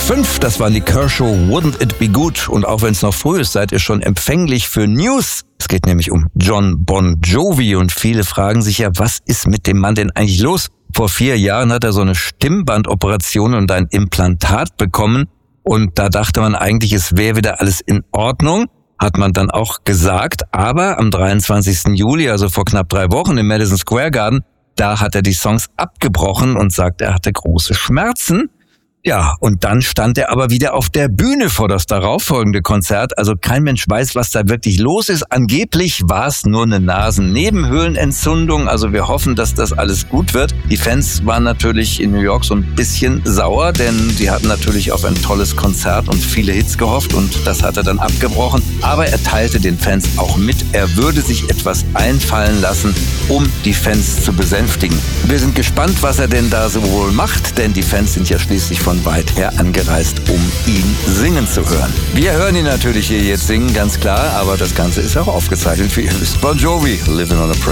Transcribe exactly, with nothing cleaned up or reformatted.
fünf, das war die Kershaw Wouldn't It Be Good. Und auch wenn es noch früh ist, seid ihr schon empfänglich für News. Es geht nämlich um Jon Bon Jovi und viele fragen sich ja, was ist mit dem Mann denn eigentlich los? Vor vier Jahren hat er so eine Stimmbandoperation und ein Implantat bekommen und da dachte man eigentlich, es wäre wieder alles in Ordnung, hat man dann auch gesagt. Aber am dreiundzwanzigsten Juli, also vor knapp drei Wochen im Madison Square Garden, da hat er die Songs abgebrochen und sagt, er hatte große Schmerzen. Ja, und dann stand er aber wieder auf der Bühne vor das darauffolgende Konzert. Also kein Mensch weiß, was da wirklich los ist. Angeblich war es nur eine Nasennebenhöhlenentzündung. Also wir hoffen, dass das alles gut wird. Die Fans waren natürlich in New York so ein bisschen sauer, denn sie hatten natürlich auf ein tolles Konzert und viele Hits gehofft und das hat er dann abgebrochen. Aber er teilte den Fans auch mit, er würde sich etwas einfallen lassen, um die Fans zu besänftigen. Wir sind gespannt, was er denn da so wohl macht, denn die Fans sind ja schließlich von weit her angereist, um ihn singen zu hören. Wir hören ihn natürlich hier jetzt singen, ganz klar, aber das Ganze ist auch aufgezeichnet, wie ihr wisst. Bon Jovi, Living on a Prayer.